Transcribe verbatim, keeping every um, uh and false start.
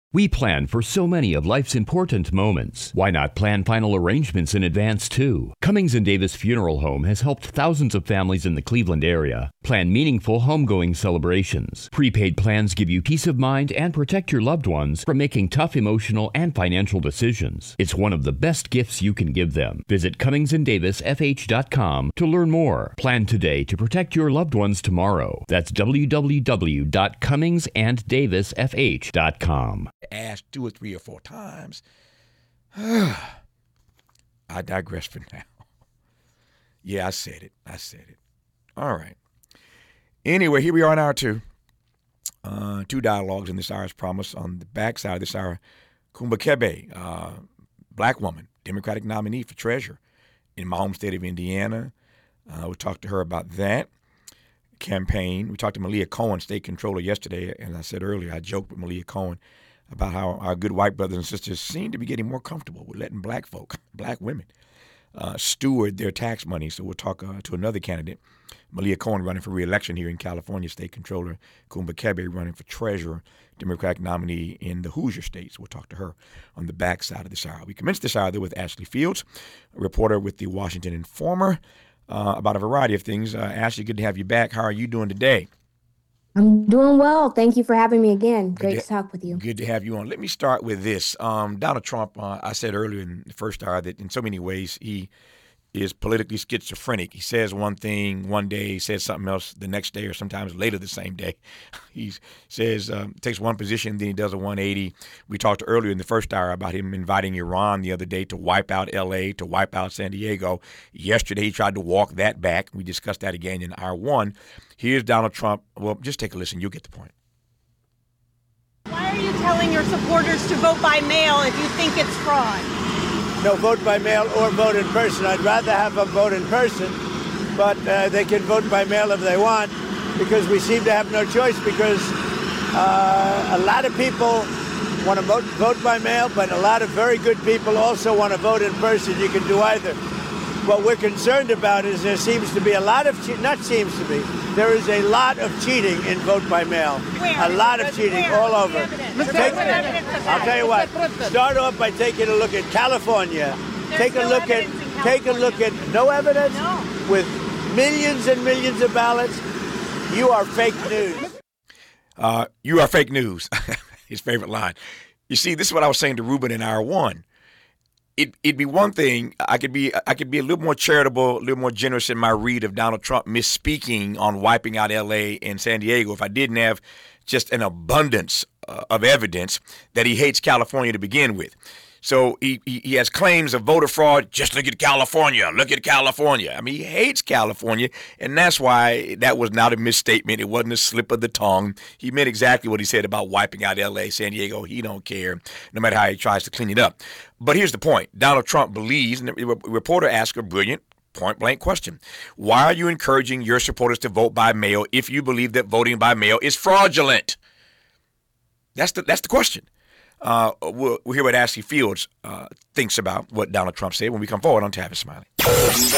We plan for so many of life's important moments. Why not plan final arrangements in advance, too? Cummings and Davis Funeral Home has helped thousands of families in the Cleveland area plan meaningful homegoing celebrations. Prepaid plans give you peace of mind and protect your loved ones from making tough emotional and financial decisions. It's one of the best gifts you can give them. Visit Cummings and Davis F H dot com to learn more. Plan today to protect your loved ones tomorrow. That's w w w dot cummings and davis f h dot com. Asked two or three or four times. I digress for now. Yeah, I said it. I said it. All right. Anyway, here we are in hour two. Uh, two dialogues in this hour's promise. On the backside of this hour, Kumba Kebe, uh, black woman, Democratic nominee for treasurer in my home state of Indiana. Uh, we talked to her about that campaign. We talked to Malia Cohen, state controller, yesterday. And I said earlier, I joked with Malia Cohen about how our good white brothers and sisters seem to be getting more comfortable with letting black folk, black women, uh, steward their tax money. So we'll talk uh, to another candidate, Malia Cohen, running for re-election here in California, state controller, Kumba Kebe running for treasurer, Democratic nominee in the Hoosier states. We'll talk to her on the back side of this hour. We commenced this hour there with Ashley Fields, a reporter with the Washington Informer, uh, about a variety of things. Uh, Ashley, good to have you back. How are you doing today? I'm doing well. Thank you for having me again. Great to, to talk with you. Good to have you on. Let me start with this. Um, Donald Trump, uh, I said earlier in the first hour that in so many ways he is politically schizophrenic. He says one thing one day, he says something else the next day, or sometimes later the same day. He says, um, takes one position, then he does a one eighty. We talked earlier in the first hour about him inviting Iran the other day to wipe out L A, to wipe out San Diego. Yesterday he tried to walk that back. We discussed that again in hour one. Here's Donald Trump. Well, just take a listen. You'll get the point. Why are you telling your supporters to vote by mail if you think it's fraud? No, vote by mail or vote in person. I'd rather have them vote in person, but uh, they can vote by mail if they want, because we seem to have no choice, because uh, a lot of people want to vote, vote by mail, but a lot of very good people also want to vote in person. You can do either. What we're concerned about is there seems to be a lot of, che- not seems to be, there is a lot of cheating in vote by mail. Where? A lot of cheating Where? all over. Take, I'll tell you what, start off by taking a look at California. There's Take a no look at, take a look at, no evidence? No. With millions and millions of ballots, you are fake news. Uh, you are fake news. His favorite line. You see, this is what I was saying to Ruben in hour one. It, it'd be one thing. I could be I could be a little more charitable, a little more generous in my read of Donald Trump misspeaking on wiping out L A and San Diego if I didn't have just an abundance uh, of evidence that he hates California to begin with. So he, he he has claims of voter fraud. Just look at California. Look at California. I mean, he hates California, and that's why that was not a misstatement. It wasn't a slip of the tongue. He meant exactly what he said about wiping out L A, San Diego. He don't care, no matter how he tries to clean it up. But here's the point. Donald Trump believes, and the reporter asked a brilliant, point-blank question. Why are you encouraging your supporters to vote by mail if you believe that voting by mail is fraudulent? That's the that's the question. Uh, we'll, we'll hear what Ashley Fields uh, thinks about what Donald Trump said when we come forward on Tavis Smiley.